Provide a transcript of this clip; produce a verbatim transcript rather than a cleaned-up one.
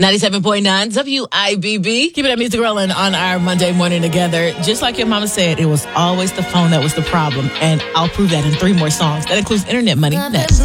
ninety-seven point nine W I B B. Keeping that music rolling on our Monday morning together. Just like your mama said, it was always the phone that was the problem. And I'll prove that in three more songs. That includes internet money next.